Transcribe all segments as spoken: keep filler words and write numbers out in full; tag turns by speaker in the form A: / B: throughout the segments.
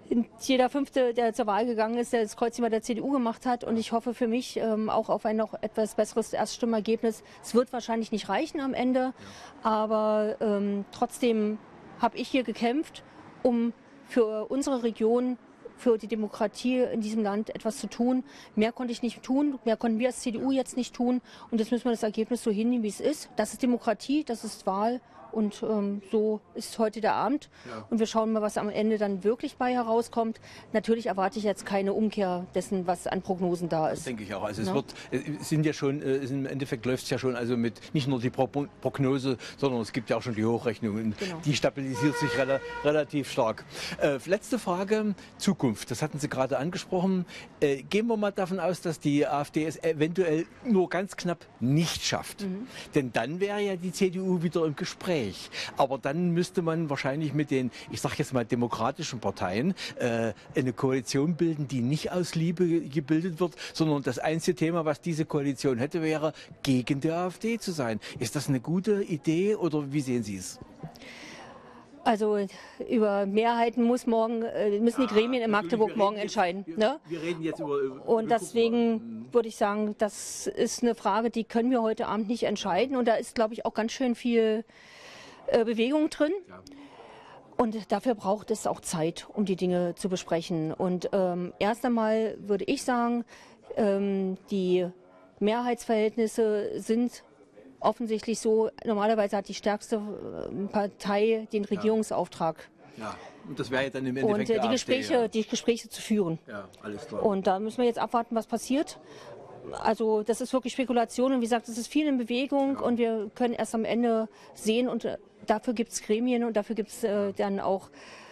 A: jeder Fünfte, der zur Wahl gegangen ist, der das Kreuzchen bei der C D U gemacht hat. Und ich hoffe für mich ähm, auch auf ein noch etwas besseres Erststimmergebnis. Es wird wahrscheinlich nicht reichen am Ende, ja. aber ähm, trotzdem habe ich hier gekämpft, um für unsere Region, für die Demokratie in diesem Land etwas zu tun. Mehr konnte ich nicht tun, mehr konnten wir als C D U jetzt nicht tun. Und jetzt müssen wir das Ergebnis so hinnehmen, wie es ist. Das ist Demokratie, das ist Wahl. Und ähm, so ist heute der Abend. Ja. Und wir schauen mal, was am Ende dann wirklich bei herauskommt. Natürlich erwarte ich jetzt keine Umkehr dessen, was an Prognosen da ist.
B: Das denke ich auch. Also ja. es wird, es sind ja schon, im Endeffekt läuft es ja schon also mit nicht nur die Prognose, sondern es gibt ja auch schon die Hochrechnungen. Genau. Die stabilisiert sich rela relativ stark. Äh, letzte Frage, Zukunft. Das hatten Sie gerade angesprochen. Äh, gehen wir mal davon aus, dass die AfD es eventuell nur ganz knapp nicht schafft. Mhm. Denn dann wäre ja die C D U wieder im Gespräch. Aber dann müsste man wahrscheinlich mit den, ich sage jetzt mal, demokratischen Parteien äh, eine Koalition bilden, die nicht aus Liebe gebildet wird, sondern das einzige Thema, was diese Koalition hätte, wäre, gegen die AfD zu sein. Ist das eine gute Idee oder wie sehen Sie es?
A: Also über Mehrheiten muss morgen, äh, müssen die Gremien in Magdeburg morgen entscheiden.
B: Jetzt,
A: ne?
B: wir, wir reden jetzt über... über
A: und deswegen würde ich sagen, das ist eine Frage, die können wir heute Abend nicht entscheiden. Und da ist, glaube ich, auch ganz schön viel äh, Bewegung drin. Ja. Und dafür braucht es auch Zeit, um die Dinge zu besprechen. Und ähm, erst einmal würde ich sagen, ähm, die Mehrheitsverhältnisse sind offensichtlich so, normalerweise hat die stärkste Partei den Regierungsauftrag.
B: Ja, und das wäre ja dann im Endeffekt
A: Und äh, die, Gespräche,
B: ja.
A: die Gespräche zu führen.
B: Ja, alles klar.
A: Und da müssen wir jetzt abwarten, was passiert. Also das ist wirklich Spekulation und wie gesagt, es ist viel in Bewegung ja. und wir können erst am Ende sehen und äh, dafür gibt es Gremien und dafür gibt es äh, dann auch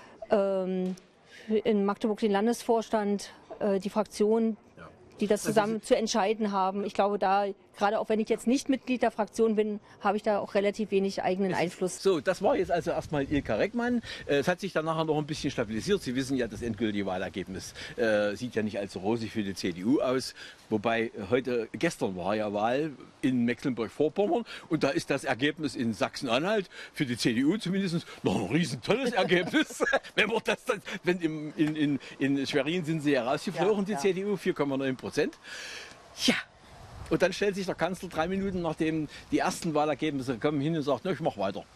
A: ähm, in Magdeburg den Landesvorstand, äh, die Fraktion, ja. die das zusammen zu entscheiden haben. Ich glaube, da, gerade auch wenn ich jetzt nicht Mitglied der Fraktion bin, habe ich da auch relativ wenig eigenen Einfluss.
B: So, das war jetzt also erstmal Ilka Reckmann. Es hat sich dann nachher noch ein bisschen stabilisiert. Sie wissen ja, das endgültige Wahlergebnis äh, sieht ja nicht allzu rosig für die C D U aus. Wobei heute, gestern war ja Wahl in Mecklenburg-Vorpommern und da ist das Ergebnis in Sachsen-Anhalt für die C D U zumindest noch ein riesen tolles Ergebnis. Wenn man das dann, wenn im, in, in, in Schwerin sind sie ja rausgeflogen, ja, die ja. C D U, vier Komma neun Prozent. Ja. Und dann stellt sich der Kanzler drei Minuten nachdem die ersten Wahlergebnisse kommen hin und sagt, ne, ich mach weiter.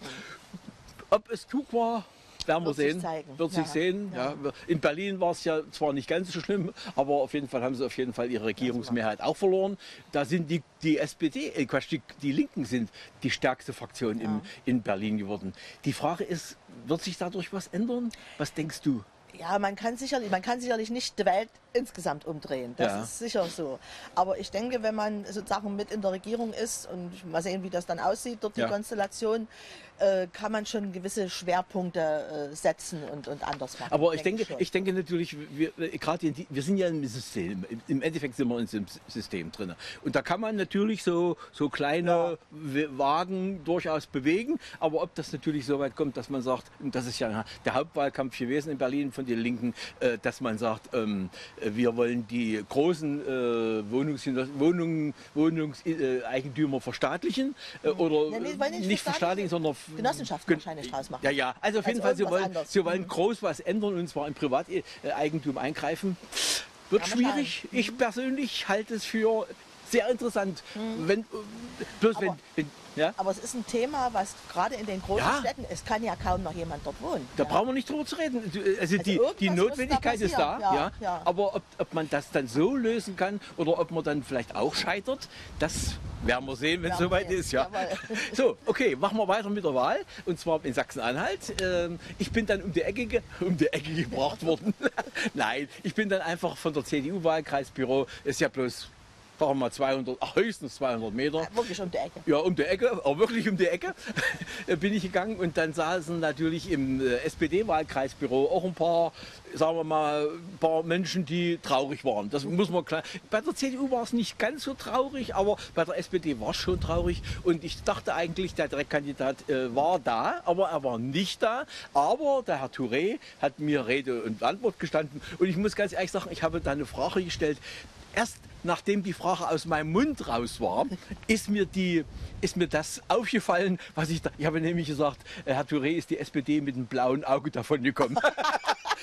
B: Ob es klug war, werden wir sehen. Wird sich sehen. Ja. Ja. In Berlin war es ja zwar nicht ganz so schlimm, aber auf jeden Fall haben sie auf jeden Fall ihre Regierungsmehrheit auch verloren. Da sind die, die S P D, äh Quatsch, die, die Linken sind die stärkste Fraktion ja. im, in Berlin geworden. Die Frage ist, wird sich dadurch was ändern? Was denkst du?
C: Ja, man kann sicherlich, man kann sicherlich nicht die Welt insgesamt umdrehen. Das ja. ist sicher so. Aber ich denke, wenn man sozusagen mit in der Regierung ist und mal sehen, wie das dann aussieht, dort die ja. Konstellation, äh, kann man schon gewisse Schwerpunkte äh, setzen und, und anders machen.
B: Aber ich denke, ich, ich denke natürlich, wir, gerade wir sind ja im System. Im Endeffekt sind wir in diesem System drin. Und da kann man natürlich so, so kleine ja. Wagen durchaus bewegen. Aber ob das natürlich so weit kommt, dass man sagt, und das ist ja der Hauptwahlkampf gewesen in Berlin von den Linken, äh, dass man sagt, ähm, wir wollen die großen äh, Wohnungs Wohnungen, Wohnungseigentümer äh, verstaatlichen äh, oder ja, nee, nicht, nicht verstaatlichen, sondern
C: Genossenschaften wahrscheinlich draus machen.
B: Ja, ja. Also auf jeden
C: also
B: Fall, sie wollen, sie wollen groß was ändern und zwar im Privateigentum eingreifen. Wird ja, schwierig. Mhm. Ich persönlich halte es für sehr interessant. Mhm. Wenn, bloß
C: aber,
B: wenn, wenn, ja?
C: aber es ist ein Thema, was gerade in den großen ja. Städten, es kann ja kaum noch jemand dort wohnen.
B: Da
C: ja.
B: brauchen wir nicht drüber zu reden. Also, also die, die Notwendigkeit da ist da, ja, ja. ja. aber ob, ob man das dann so lösen kann oder ob man dann vielleicht auch scheitert, das werden wir sehen, wenn es soweit ist. Ja. So, okay, machen wir weiter mit der Wahl und zwar in Sachsen-Anhalt. Ich bin dann um die Ecke, um die Ecke gebracht worden. Nein, ich bin dann einfach von der C D U-Wahlkreisbüro, ist ja bloß sagen wir mal zweihundert, ach, höchstens zweihundert Meter.
C: Ja, wirklich um die Ecke.
B: Ja, um die Ecke, aber wirklich um die Ecke bin ich gegangen und dann saßen natürlich im S P D-Wahlkreisbüro auch ein paar, sagen wir mal, ein paar Menschen, die traurig waren. Das muss man klar. Bei der C D U war es nicht ganz so traurig, aber bei der S P D war es schon traurig und ich dachte eigentlich, der Direktkandidat äh, war da, aber er war nicht da. Aber der Herr Touré hat mir Rede und Antwort gestanden und ich muss ganz ehrlich sagen, ich habe da eine Frage gestellt. Erst nachdem die Frage aus meinem Mund raus war, ist mir, die, ist mir das aufgefallen, was ich da, ich habe nämlich gesagt, Herr Touré ist die S P D mit einem blauen Auge davon gekommen.